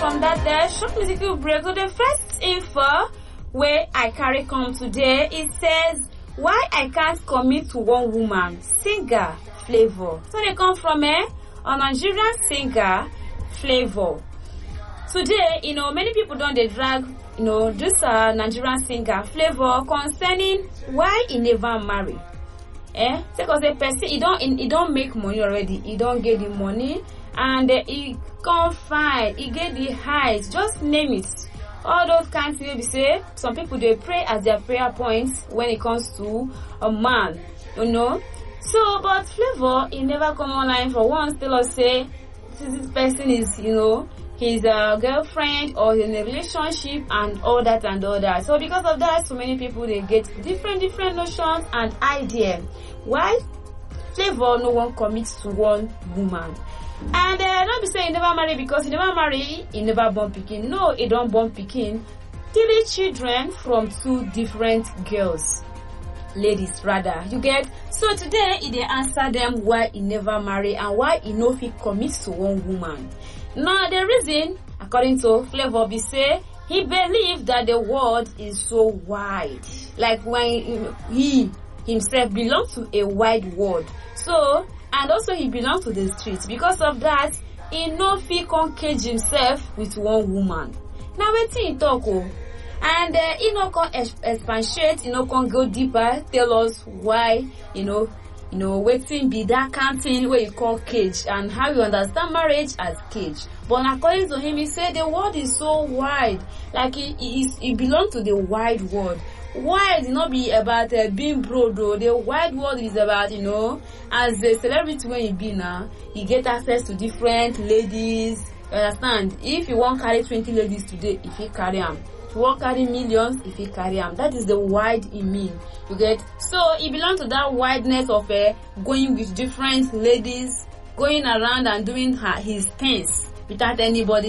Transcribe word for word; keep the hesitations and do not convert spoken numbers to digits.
from that there short musical break. So the first info where I carry come today, it says why I can't commit to one woman, singer Flavour. So they come from a, a Nigerian singer Flavour. Today, you know, many people don't they drag, you know, this uh, Nigerian singer Flavour concerning why he never marry. Eh? Because the person he don't he don't make money already, he don't get the money, and uh, he can't find, he get the highs, just name it. All those kinds of things, say some people they pray as their prayer points when it comes to a man, you know. So, but Flavour, he never come online for once tell us say this person is, you know, his uh, girlfriend or in a relationship and all that and all that. So because of that, so many people they get different different notions and ideas. Why Flavour no one commits to one woman? And uh, not be saying he never marry because he never marry, he never born pikin. No, he don't born pikin. Three children from two different girls. Ladies rather, you get. So today he dey answer them why he never marry and why he no fit commit to one woman. Now the reason, according to Flavour, be say he believe that the world is so wide. Like when he himself belongs to a wide world. So and also he belongs to the streets. Because of that, he no fit come cage himself with one woman. Now wetin he talk oh? And uh, he no come expatiate, he no come go deeper, tell us why, you know, you know, waiting be that kind thing where you call cage and how you understand marriage as cage. But according to him, he said the world is so wide, like he he, he belongs to the wide world. Wide not be about uh, being broad though. The wide world is about, you know, as a celebrity when you be now, you get access to different ladies. You understand? If you want carry twenty ladies today, if you carry them. If you want carry millions, if you carry them. That is the wide he mean. You get? So he belongs to that wideness of uh, going with different ladies, going around and doing her, his things without anybody